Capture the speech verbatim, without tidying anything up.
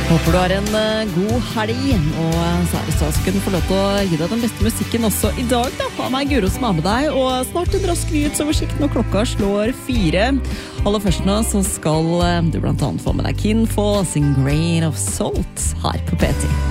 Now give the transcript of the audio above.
Håper du har en uh, god helg, og Sari Stas kunne få lov til å gi deg den beste musikken også i dag da. Ha meg Guro som er med deg, og snart en rask nyhetsoversikt når klokka slår fire. Aller først nå så skal uh, du blant annet få med deg Kinfo sin Grain of Salt her på P ti.